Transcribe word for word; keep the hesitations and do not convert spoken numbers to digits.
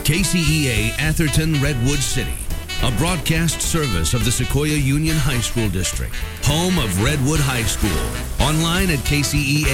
K C E A Atherton Redwood City, a broadcast service of the Sequoia Union High School District, home of Redwood High School. Online at K C E A.